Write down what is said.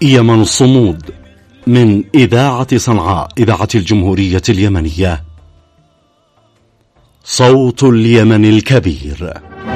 يمن الصمود من إذاعة صنعاء إذاعة الجمهورية اليمنية. صوت اليمن الكبير.